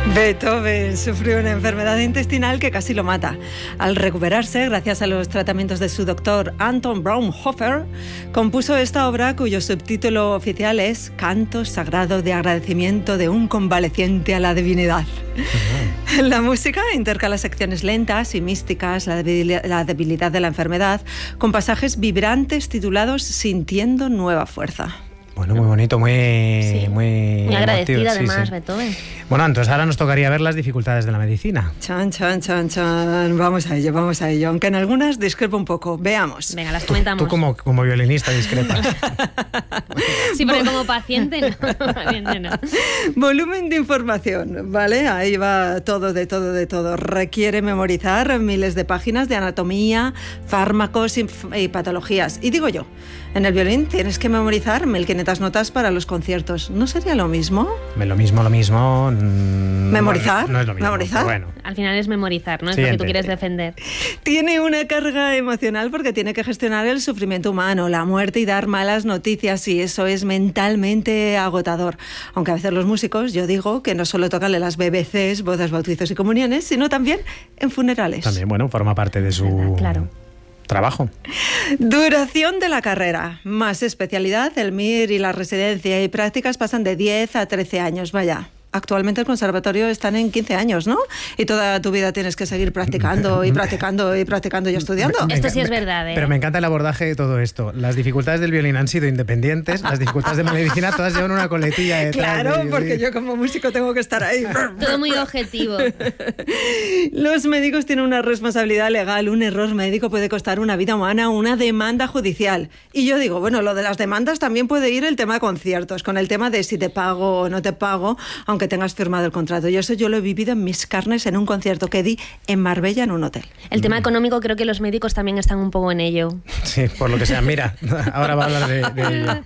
Beethoven sufrió una enfermedad intestinal que casi lo mata. Al recuperarse, gracias a los tratamientos de su doctor Anton Braunhofer, compuso esta obra cuyo subtítulo oficial es Canto sagrado de agradecimiento de un convaleciente a la divinidad. La música intercala secciones lentas y místicas, la debilidad de la enfermedad, con pasajes vibrantes titulados Sintiendo nueva fuerza. Bueno, muy bonito, muy agradecida además, sí. Beethoven. Bueno, entonces ahora nos tocaría ver las dificultades de la medicina. Chan. Vamos a ello. Aunque en algunas discrepo un poco. Veamos. Venga, las comentamos. Tú como violinista discrepas. Sí, pero como paciente no. Volumen de información, ¿vale? Ahí va todo, de todo. Requiere memorizar miles de páginas de anatomía, fármacos y patologías. Y digo yo, en el violín tienes que memorizar 1500 notas para los conciertos. ¿No sería lo mismo? Lo mismo. ¿Memorizar? No es lo mismo. ¿Memorizar? Bueno. Al final es memorizar, ¿no? Es lo que tú quieres defender. Tiene una carga emocional porque tiene que gestionar el sufrimiento humano, la muerte y dar malas noticias, y eso es mentalmente agotador. Aunque a veces los músicos, yo digo que no solo tocan las BBCs, bodas, bautizos y comuniones, sino también en funerales. También, bueno, forma parte de su... Claro. Trabajo. Duración de la carrera. Más especialidad, el MIR y la residencia y prácticas pasan de 10 a 13 años. Vaya. Actualmente el conservatorio están en 15 años, ¿no? Y toda tu vida tienes que seguir practicando y estudiando. Esto sí es verdad, ¿eh? Pero me encanta el abordaje de todo esto. Las dificultades del violín han sido independientes, las dificultades de medicina todas llevan una coletilla detrás. Claro, porque yo como músico tengo que estar ahí. Todo muy objetivo. Los médicos tienen una responsabilidad legal. Un error médico puede costar una vida humana, una demanda judicial. Y yo digo, bueno, lo de las demandas también puede ir el tema de conciertos, con el tema de si te pago o no te pago, aunque tengas firmado el contrato. Yo lo he vivido en mis carnes en un concierto que di en Marbella en un hotel. El tema económico, creo que los médicos también están un poco en ello. Sí, por lo que sea. Mira, ahora va a hablar de ello.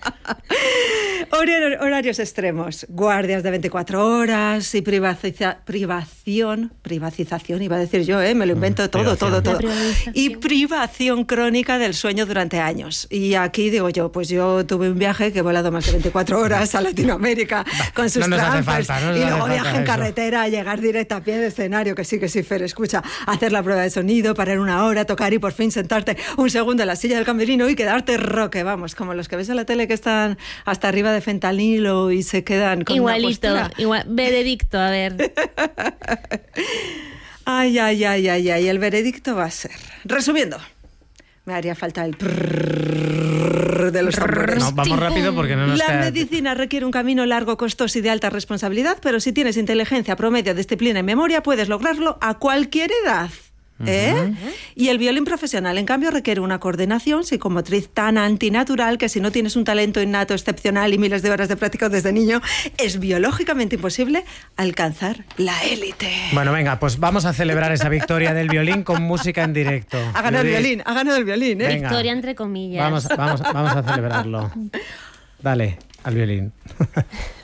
Horarios extremos, guardias de 24 horas y privación, iba a decir yo, me lo invento todo. Y privación crónica del sueño durante años. Y aquí digo yo, pues yo tuve un viaje que he volado más de 24 horas a Latinoamérica con sus transfers y luego viaje en carretera, llegar directo a pie de escenario, que sí, Fer, escucha, hacer la prueba de sonido, parar una hora, tocar y por fin sentarte un segundo en la silla del camerino y quedarte roque, vamos, como los que ves en la tele que están hasta arriba de fentanilo y se quedan con igualito, una postura. Veredicto, a ver. Ay, el veredicto va a ser, resumiendo, me haría falta el de los tambores. No, vamos rápido porque no nos La medicina requiere un camino largo, costoso y de alta responsabilidad, pero si tienes inteligencia, promedio, disciplina y memoria, puedes lograrlo a cualquier edad. Y el violín profesional, en cambio, requiere una coordinación psicomotriz tan antinatural que si no tienes un talento innato excepcional y miles de horas de práctica desde niño, es biológicamente imposible alcanzar la élite. Bueno, venga, pues vamos a celebrar esa victoria del violín con música en directo. Ha ganado el violín, ¿eh? Venga, victoria entre comillas. Vamos a celebrarlo. Dale, al violín.